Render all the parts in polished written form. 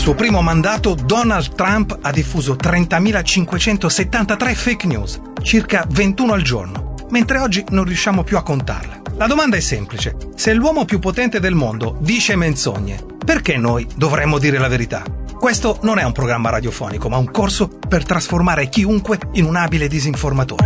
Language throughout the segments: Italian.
suo primo mandato Donald Trump ha diffuso 30.573 fake news, circa 21 al giorno, mentre oggi non riusciamo più a contarle. La domanda è semplice: se l'uomo più potente del mondo dice menzogne, perché noi dovremmo dire la verità? Questo non è un programma radiofonico, ma un corso per trasformare chiunque in un abile disinformatore.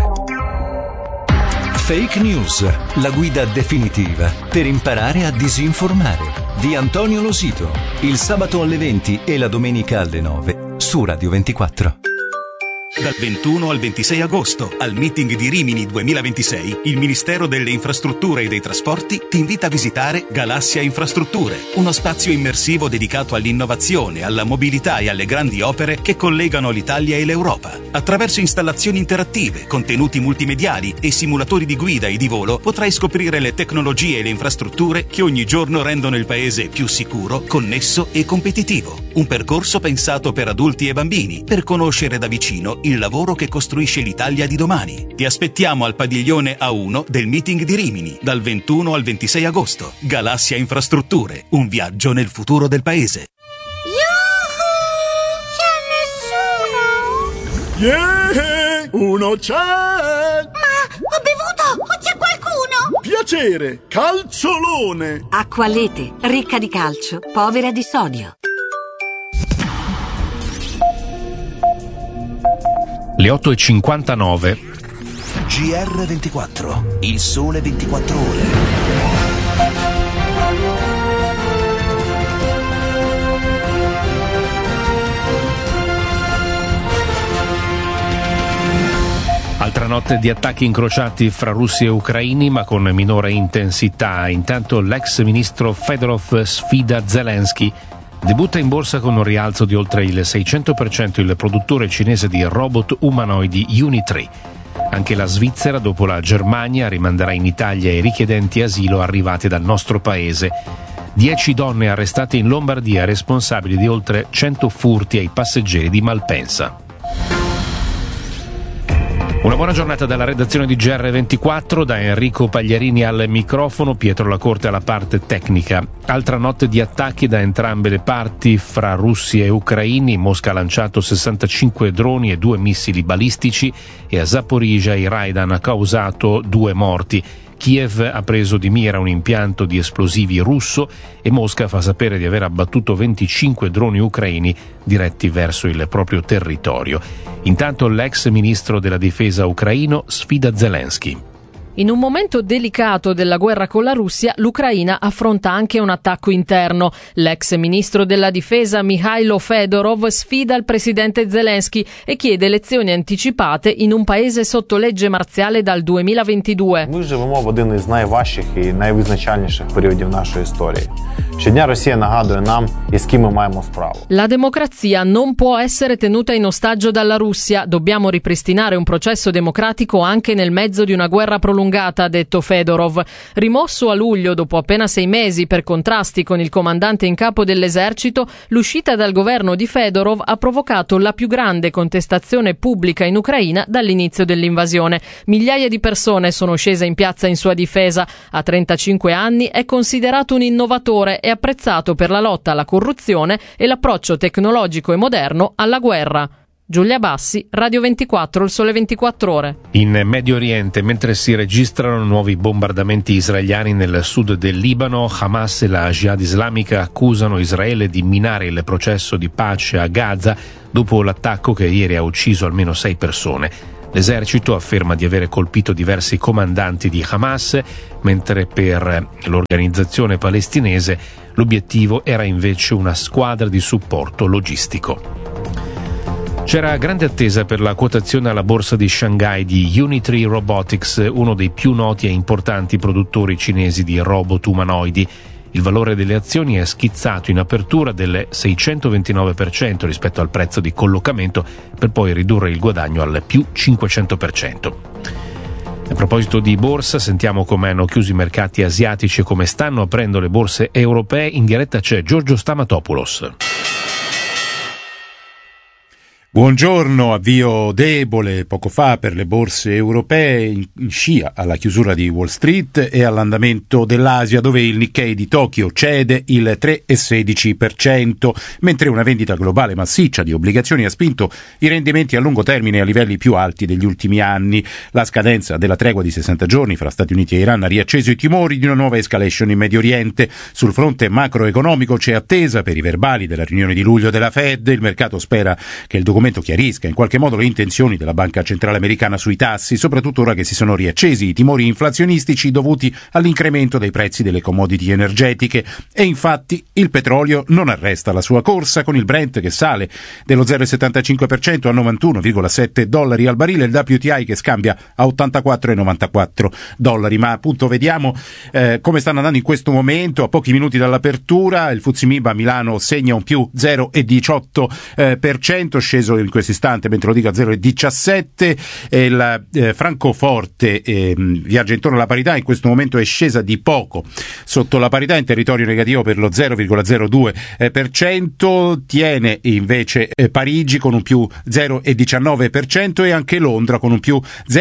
Fake News, la guida definitiva per imparare a disinformare. Di Antonio Losito, il sabato alle 20 e la domenica alle 9 su Radio 24. Dal 21 al 26 agosto, al meeting di Rimini 2026, il Ministero delle Infrastrutture e dei Trasporti ti invita a visitare Galassia Infrastrutture, uno spazio immersivo dedicato all'innovazione, alla mobilità e alle grandi opere che collegano l'Italia e l'Europa. Attraverso installazioni interattive, contenuti multimediali e simulatori di guida e di volo, potrai scoprire le tecnologie e le infrastrutture che ogni giorno rendono il paese più sicuro, connesso e competitivo. Un percorso pensato per adulti e bambini, per conoscere da vicino il lavoro che costruisce l'Italia di domani. Ti aspettiamo al padiglione A1 del meeting di Rimini, dal 21 al 26 agosto. Galassia Infrastrutture, un viaggio nel futuro del paese. C'è nessuno? Uno c'è! Ma ho bevuto! O c'è qualcuno? Piacere, calciolone! Acqualete, ricca di calcio, povera di sodio. Le 8:59. GR24, il sole 24 ore. Altra notte di attacchi incrociati fra russi e ucraini, ma con minore intensità. Intanto l'ex ministro Fedorov sfida Zelensky. Debutta in borsa con un rialzo di oltre il 600% il produttore cinese di robot umanoidi Unitree. Anche la Svizzera, dopo la Germania, rimanderà in Italia i richiedenti asilo arrivati dal nostro paese. 10 donne arrestate in Lombardia, responsabili di oltre 100 furti ai passeggeri di Malpensa. Una buona giornata dalla redazione di GR24, da Enrico Pagliarini al microfono, Pietro Lacorte alla parte tecnica. Altra notte di attacchi da entrambe le parti fra russi e ucraini. Mosca ha lanciato 65 droni e 2 missili balistici e a Zaporizhzhia il Raidan ha causato 2 morti. Kiev ha preso di mira un impianto di esplosivi russo e Mosca fa sapere di aver abbattuto 25 droni ucraini diretti verso il proprio territorio. Intanto l'ex ministro della difesa ucraino sfida Zelensky. In un momento delicato della guerra con la Russia, l'Ucraina affronta anche un attacco interno. L'ex ministro della difesa Mikhailo Fedorov sfida il presidente Zelensky e chiede elezioni anticipate in un paese sotto legge marziale dal 2022. Ми живемо в один із найважчих і найвизначальніших періодів нашої історії. Щодня Росія нагадує нам, із ким ми маємо справу. La democrazia non può essere tenuta in ostaggio dalla Russia. Dobbiamo ripristinare un processo democratico anche nel mezzo di una guerra prolungata, ha detto Fedorov. Rimosso a luglio dopo appena 6 mesi per contrasti con il comandante in capo dell'esercito, l'uscita dal governo di Fedorov ha provocato la più grande contestazione pubblica in Ucraina dall'inizio dell'invasione. Migliaia di persone sono scese in piazza in sua difesa. A 35 anni è considerato un innovatore e apprezzato per la lotta alla corruzione e l'approccio tecnologico e moderno alla guerra. Giulia Bassi, Radio 24, il sole 24 ore. In Medio Oriente, mentre si registrano nuovi bombardamenti israeliani nel sud del Libano, Hamas e la Jihad islamica accusano Israele di minare il processo di pace a Gaza dopo l'attacco che ieri ha ucciso almeno 6 persone. L'esercito afferma di avere colpito diversi comandanti di Hamas, mentre per l'organizzazione palestinese l'obiettivo era invece una squadra di supporto logistico. C'era grande attesa per la quotazione alla borsa di Shanghai di Unitree Robotics, uno dei più noti e importanti produttori cinesi di robot umanoidi. Il valore delle azioni è schizzato in apertura del 629% rispetto al prezzo di collocamento, per poi ridurre il guadagno al più 500%. A proposito di borsa, sentiamo come hanno chiuso i mercati asiatici e come stanno aprendo le borse europee. In diretta c'è Giorgio Stamatopoulos. Buongiorno, avvio debole poco fa per le borse europee in scia alla chiusura di Wall Street e all'andamento dell'Asia, dove il Nikkei di Tokyo cede il 3,16%, mentre una vendita globale massiccia di obbligazioni ha spinto i rendimenti a lungo termine a livelli più alti degli ultimi anni. La scadenza della tregua di 60 giorni fra Stati Uniti e Iran ha riacceso i timori di una nuova escalation in Medio Oriente. Sul fronte macroeconomico c'è attesa per i verbali della riunione di luglio della Fed. Il mercato spera che il documento chiarisca in qualche modo le intenzioni della Banca Centrale Americana sui tassi, soprattutto ora che si sono riaccesi i timori inflazionistici dovuti all'incremento dei prezzi delle commodity energetiche. E infatti il petrolio non arresta la sua corsa, con il Brent che sale dello 0,75% a $91,7 al barile, il WTI che scambia a $84,94. Ma appunto vediamo come stanno andando in questo momento. A pochi minuti dall'apertura il FTSE MIB a Milano segna un più 0,18%, sceso in questo istante, mentre lo dico, a 0,17. Il Francoforte viaggia intorno alla parità, in questo momento è scesa di poco sotto la parità, in territorio negativo per lo 0,02%. Tiene invece Parigi con un più 0,19% e anche Londra con un più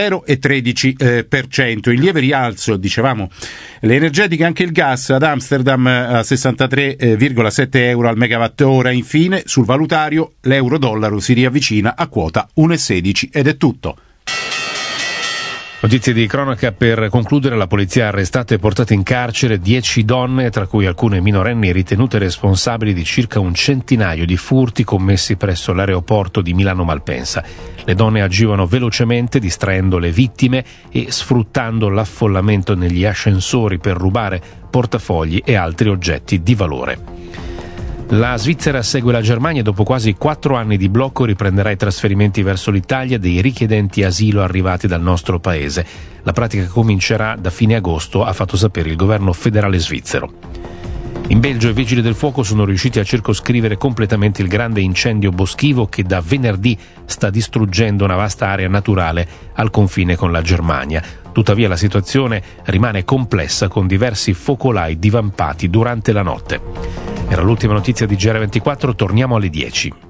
0,13%. In lieve rialzo, dicevamo, le energetiche, anche il gas ad Amsterdam a 63,7 euro al megawattora. Infine sul valutario l'euro-dollaro si riavvicina a quota 1,16 ed è tutto. Notizie di cronaca per concludere. La polizia ha arrestato e portato in carcere 10 donne, tra cui alcune minorenni ritenute responsabili di circa un centinaio di furti commessi presso l'aeroporto di Milano Malpensa. Le donne agivano velocemente, distraendo le vittime e sfruttando l'affollamento negli ascensori per rubare portafogli e altri oggetti di valore. La Svizzera segue la Germania e dopo quasi 4 anni di blocco riprenderà i trasferimenti verso l'Italia dei richiedenti asilo arrivati dal nostro paese. La pratica comincerà da fine agosto, ha fatto sapere il governo federale svizzero. In Belgio i vigili del fuoco sono riusciti a circoscrivere completamente il grande incendio boschivo che da venerdì sta distruggendo una vasta area naturale al confine con la Germania. Tuttavia la situazione rimane complessa, con diversi focolai divampati durante la notte. Era l'ultima notizia di GR24, torniamo alle 10.